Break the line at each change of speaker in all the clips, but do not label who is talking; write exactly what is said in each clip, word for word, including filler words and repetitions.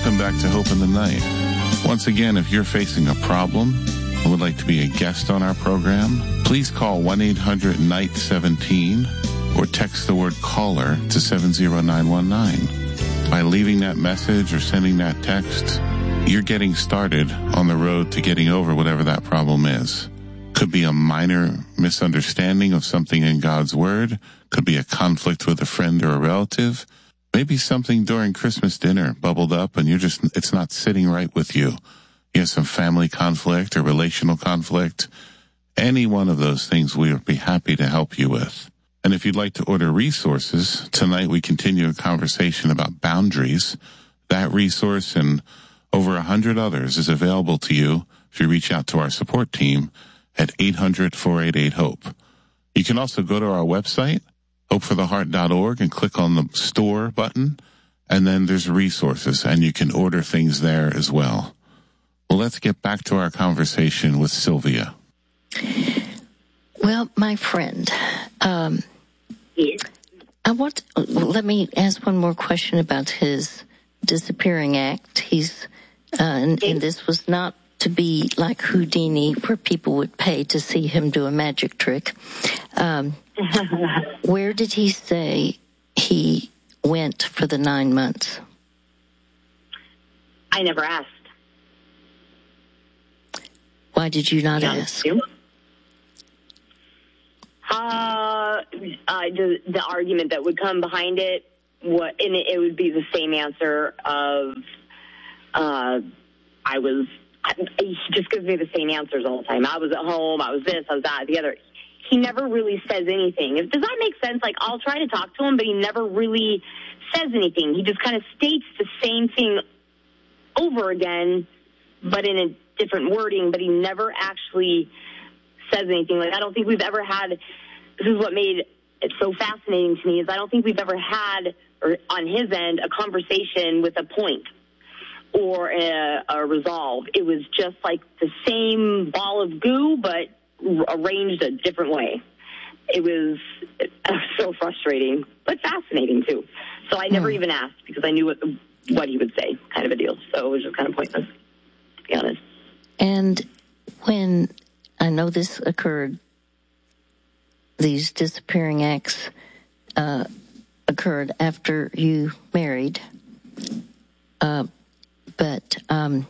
Welcome back to Hope in the Night. Once again, if you're facing a problem and would like to be a guest on our program, please call one eight hundred N I G H T seventeen or text the word caller to seven zero nine one nine. By leaving that message or sending that text, you're getting started on the road to getting over whatever that problem is. Could be a minor misunderstanding of something in God's Word, could be a conflict with a friend or a relative, maybe something during Christmas dinner bubbled up and you're just, it's not sitting right with you. You have some family conflict or relational conflict. Any one of those things we would be happy to help you with. And if you'd like to order resources, tonight we continue a conversation about boundaries. That resource and over a hundred others is available to you if you reach out to our support team at eight hundred, four eight eight, HOPE. You can also go to our website, hope for the heart dot org, and click on the store button, and then there's resources, and you can order things there as well. Well, let's get back to our conversation with Sylvia.
Well, my friend, um,
yes.
I want. Let me ask one more question about his disappearing act. He's, uh, and, and this was not to be like Houdini, where people would pay to see him do a magic trick. Um, where did he say he went for the nine months?
I never asked.
Why did you not ask?
You? Uh, uh, the, the argument that would come behind it, what, and it, it would be the same answer of, uh, I was, I, he just gives me the same answers all the time. I was at home, I was this, I was that, the other. He never really says anything. Does that make sense? Like, I'll try to talk to him, but he never really says anything. He just kind of states the same thing over again, but in a different wording, but he never actually says anything. Like, I don't think we've ever had, this is what made it so fascinating to me, is I don't think we've ever had, or on his end, a conversation with a point or a, a resolve. It was just like the same ball of goo, but arranged a different way. It was so frustrating, but fascinating too. So I never mm. even asked because I knew what what he would say, kind of a deal. So it was just kind of pointless, to be honest.
And when I know this occurred, these disappearing acts uh, occurred after you married, uh, but um,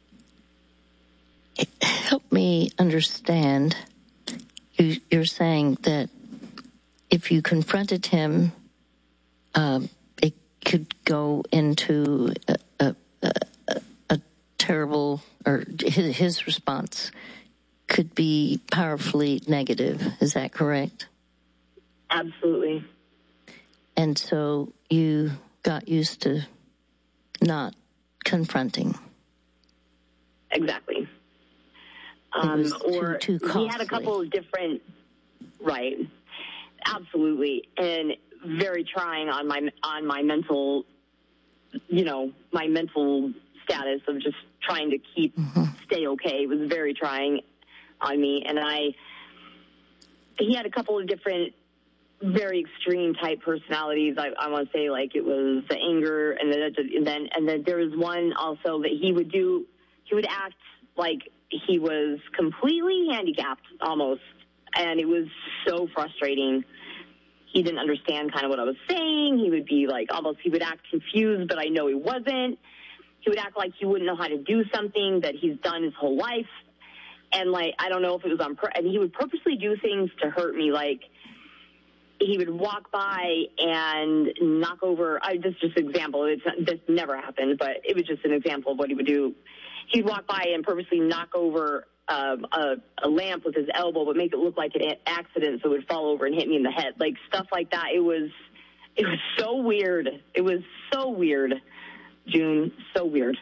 help me understand. You, you're saying that if you confronted him, uh, it could go into a, a, a, a terrible, or his, his response could be powerfully negative. Is that correct?
Absolutely.
And so you got used to not confronting.
Exactly. Um, or
too, too
he had a couple of different, right, absolutely, and very trying on my on my mental, you know, my mental status of just trying to keep mm-hmm. stay okay. It was very trying on me, and I. He had a couple of different, very extreme type personalities. I, I want to say like it was the anger, and then and then and then there was one also that he would do. He would act like he was completely handicapped almost, and it was so frustrating. He didn't understand kind of what I was saying. He would be like almost, he would act confused, but I know he wasn't. He would act like he wouldn't know how to do something that he's done his whole life. And like, I don't know if it was on, pur- and he would purposely do things to hurt me. Like he would walk by and knock over, I, this is just an example. It's not, this never happened, but it was just an example of what he would do. He'd walk by and purposely knock over um, a, a lamp with his elbow, but make it look like an accident, so it would fall over and hit me in the head, like stuff like that. It was, it was so weird. It was so weird, June. So weird.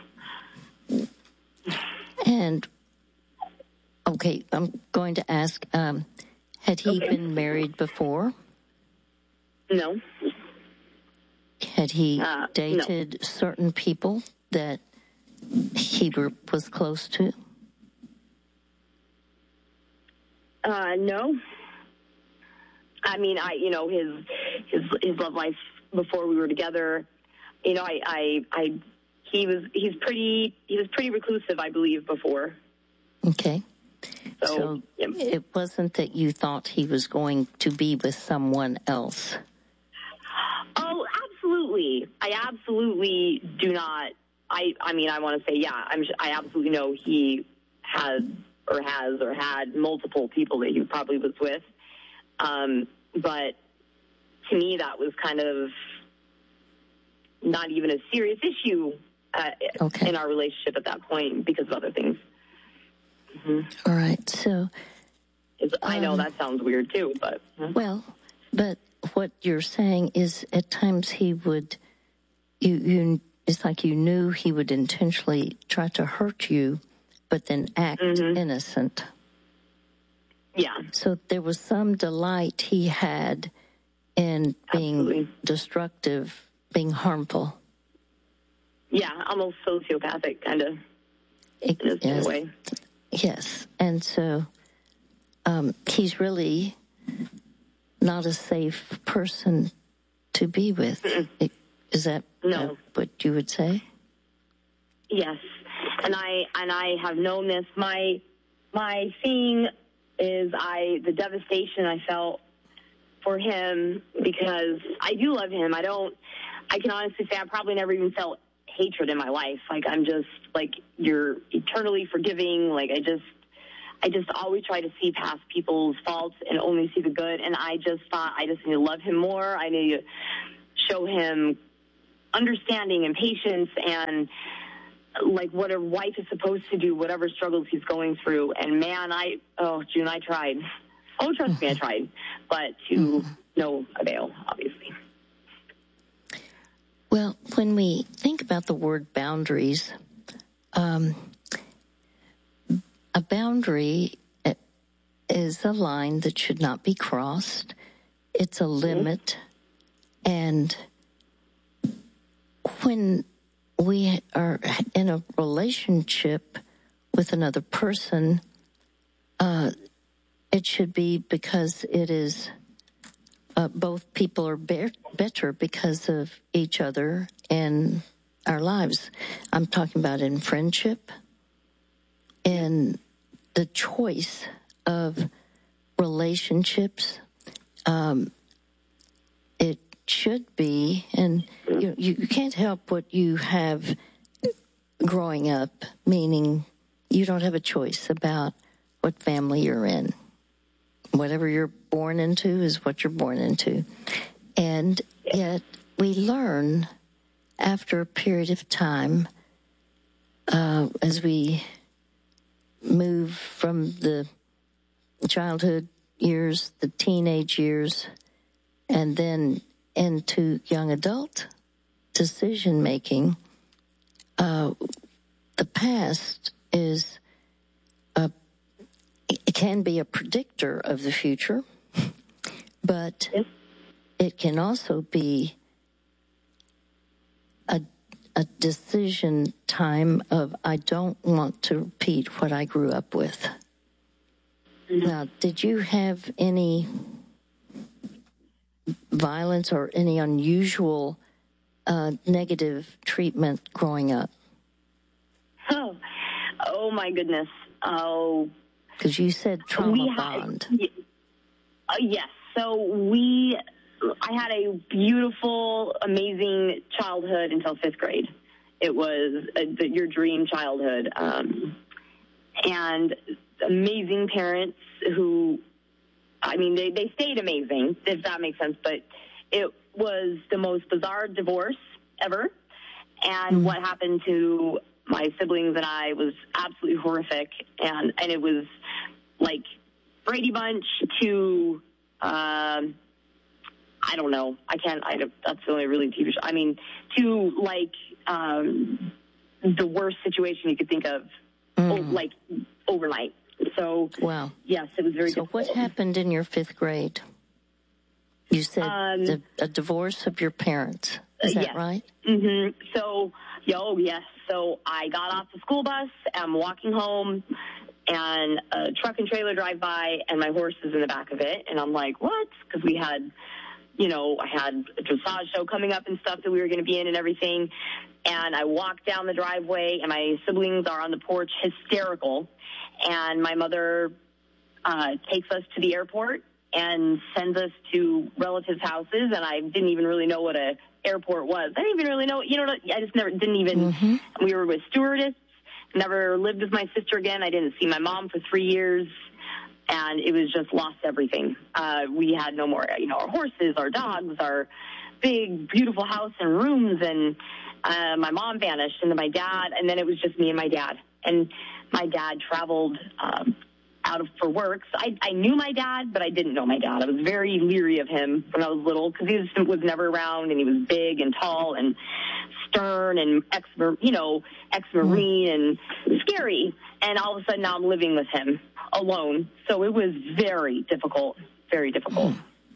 And okay, I'm going to ask: um, had he okay. been married before?
No.
Had he
uh,
dated
no.
certain people that he were, was close to?
Uh, no. I mean, I, you know, his, his, his love life before we were together, you know, I, I, I he was he's pretty he was pretty reclusive, I believe, before.
Okay.
So,
so
yeah.
It wasn't that you thought he was going to be with someone else.
Oh, absolutely. I absolutely do not. I I mean, I want to say, yeah, I'm, I absolutely know he had or has or had multiple people that he probably was with. Um, but to me, that was kind of not even a serious issue uh,
okay.
in our relationship at that point because of other things. Mm-hmm.
All right. So
I know
um,
that sounds weird too, but
well, but what you're saying is at times he would, you, you, it's like you knew he would intentionally try to hurt you, but then act mm-hmm. innocent.
Yeah.
So there was some delight he had in being
Absolutely.
destructive, being harmful.
Yeah, almost sociopathic kind of
it,
in a
yes,
way.
Yes, and so um, he's really not a safe person to be with. It, is that
no.
uh, what you would say?
Yes, and I and I have known this. My my thing is I the devastation I felt for him because I do love him. I don't. I can honestly say I probably never even felt hatred in my life. Like I'm just like you're eternally forgiving. Like I just. I just always try to see past people's faults and only see the good. And I just thought I just need to love him more. I need to show him understanding and patience and like what a wife is supposed to do, whatever struggles he's going through. And man, I, oh, June, I tried. Oh, trust me, I tried. But to no avail, obviously.
Well, when we think about the word boundaries, um, a boundary is a line that should not be crossed. It's a limit. And when we are in a relationship with another person, uh, it should be because it is uh, both people are be- better because of each other in our lives. I'm talking about in friendship, in the choice of relationships. Um, it should be, and you, you can't help what you have growing up, meaning you don't have a choice about what family you're in. Whatever you're born into is what you're born into. And yet we learn after a period of time, uh, as we move from the childhood years, the teenage years, and then into young adult decision making, uh, the past is a, it can be a predictor of the future, but it can also be a a decision time of I don't want to repeat what I grew up with. Mm-hmm. Now, did you have any violence or any unusual uh, negative treatment growing up?
Oh, oh my goodness. Oh,
because you said trauma
we had,
bond.
Uh, yes. So we, I had a beautiful, amazing childhood until fifth grade. It was a, the, your dream childhood. Um, and amazing parents who, I mean, they, they stayed amazing, if that makes sense, but it was the most bizarre divorce ever. And mm. what happened to my siblings and I was absolutely horrific. And, and it was like Brady Bunch to, um, I don't know. I can't, I don't, that's the only really T V show. I mean, to like, um, the worst situation you could think of, mm. oh, like overnight. So,
wow.
Yes, it was very
So
difficult.
What happened in your fifth grade? You said
um,
the, a divorce of your parents. Is that
yes.
right?
Mm-hmm. So, oh, yes. So I got off the school bus, I'm walking home, and a truck and trailer drive by, and my horse is in the back of it. And I'm like, what? Because we had you know, I had a dressage show coming up and stuff that we were going to be in and everything. And I walk down the driveway, and my siblings are on the porch hysterical. And my mother uh, takes us to the airport and sends us to relatives' houses. And I didn't even really know what a airport was. I didn't even really know, you know, I just never, didn't even, mm-hmm. we were with stewardess, never lived with my sister again. I didn't see my mom for three years. And it was just lost everything. Uh, we had no more, you know, our horses, our dogs, our big, beautiful house and rooms. And uh, my mom vanished, and then my dad, and then it was just me and my dad. And my dad traveled um, out of for work. So I, I knew my dad, but I didn't know my dad. I was very leery of him when I was little because he was, was never around, and he was big and tall and stern and ex, you know, ex-Marine and scary. And all of a sudden now I'm living with him alone. So it was very difficult, very difficult.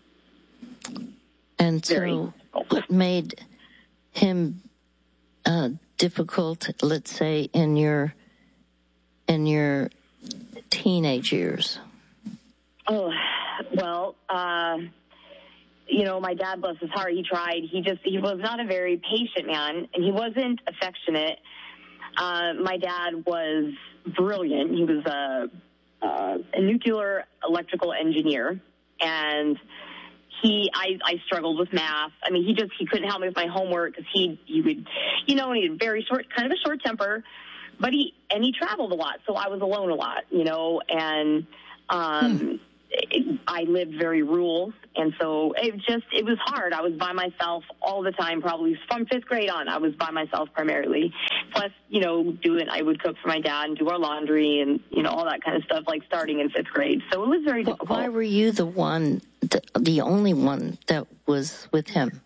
And so
very difficult.
What made him uh, difficult, let's say, in your in your teenage years?
Oh, well, uh, you know, my dad, bless his heart, he tried. He just, he was not a very patient man, and he wasn't affectionate. Uh, my dad was brilliant. He was a, uh, a nuclear electrical engineer, and he, I, I struggled with math. I mean, he just, he couldn't help me with my homework because he, he would, you know, he had very short, kind of a short temper, but he, and he traveled a lot. So I was alone a lot, you know, and, um, hmm. it, I lived very rural. And so it just, it was hard. I was by myself all the time, probably from fifth grade on. I was by myself primarily. Plus, you know, doing, I would cook for my dad and do our laundry and, you know, all that kind of stuff, like starting in fifth grade. So it was very
well,
difficult.
Why were you the one, the, the only one that was with him?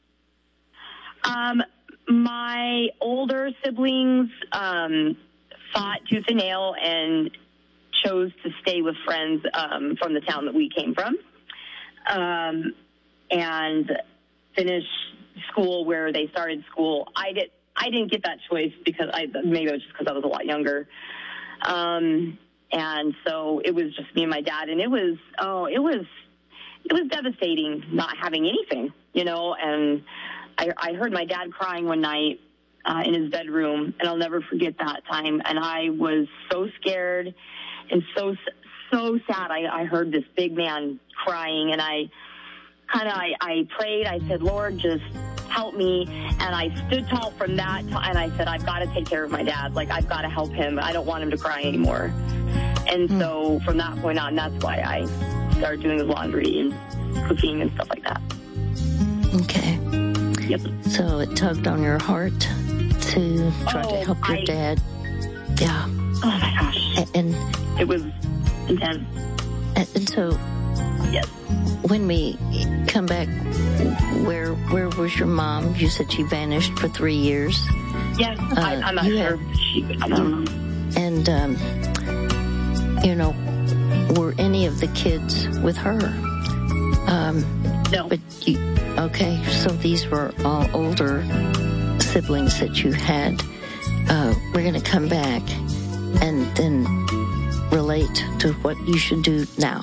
Um, my older siblings um, fought tooth and nail and chose to stay with friends um, from the town that we came from. Um, and finish school where they started school. I did. I didn't get that choice because I maybe it was just because I was a lot younger. Um, and so it was just me and my dad, and it was oh, it was it was devastating not having anything, you know. And I, I heard my dad crying one night uh, in his bedroom, and I'll never forget that time. And I was so scared and so. so sad. I, I heard this big man crying, and I kind of, I, I prayed. I said, Lord, just help me. And I stood tall from that, t- and I said, I've got to take care of my dad. Like, I've got to help him. I don't want him to cry anymore. And mm. so from that point on, that's why I started doing his laundry and cooking and stuff like that.
Okay.
Yep.
So it tugged on your heart to try oh, to help your
I,
dad. Yeah.
Oh, my gosh.
And,
and it was intense.
And, and so,
yes.
When we come back, where where was your mom? You said she vanished for three years.
Yes, uh, I, I'm not sure.
Had,
she, I don't know.
And um, you know, were any of the kids with her? Um,
no.
But you, okay, so these were all older siblings that you had. Uh, we're going to come back and then relate to what you should do now.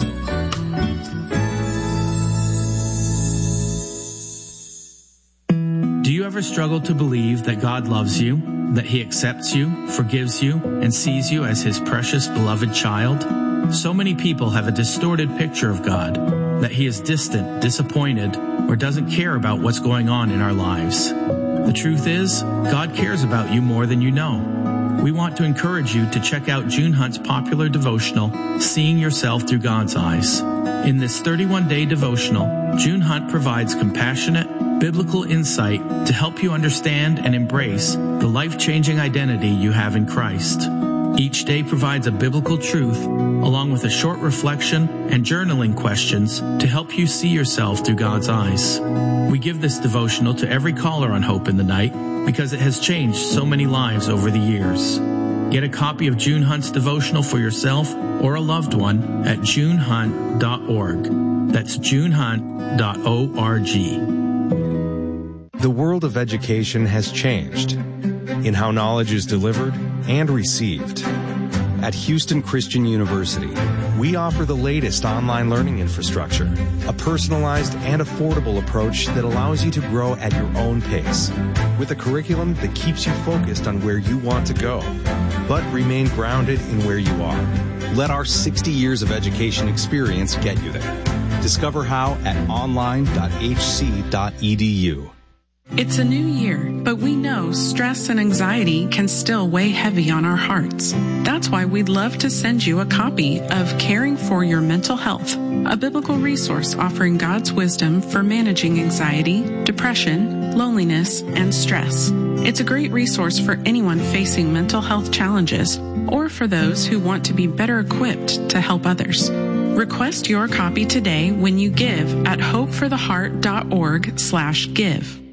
Do you ever struggle to believe that God loves you, that He accepts you, forgives you, and sees you as His precious, beloved child? So many people have a distorted picture of God, that He is distant, disappointed, or doesn't care about what's going on in our lives. The truth is, God cares about you more than you know. We want to encourage you to check out June Hunt's popular devotional, Seeing Yourself Through God's Eyes. In this thirty-one day devotional, June Hunt provides compassionate, biblical insight to help you understand and embrace the life-changing identity you have in Christ. Each day provides a biblical truth, along with a short reflection and journaling questions to help you see yourself through God's eyes. We give this devotional to every caller on Hope in the Night because it has changed so many lives over the years. Get a copy of June Hunt's devotional for yourself or a loved one at june hunt dot org. That's june hunt dot org.
The world of education has changed in how knowledge is delivered and received. At Houston Christian University, We offer the latest online learning infrastructure, a personalized and affordable approach that allows you to grow at your own pace, with a curriculum that keeps you focused on where you want to go, but remain grounded in where you are. Let our sixty years of education experience get you there. Discover how at online dot h c dot e d u.
It's a new year, but we know stress and anxiety can still weigh heavy on our hearts. That's why we'd love to send you a copy of Caring for Your Mental Health, a biblical resource offering God's wisdom for managing anxiety, depression, loneliness, and stress. It's a great resource for anyone facing mental health challenges or for those who want to be better equipped to help others. Request your copy today when you give at hope for the heart dot org slash give.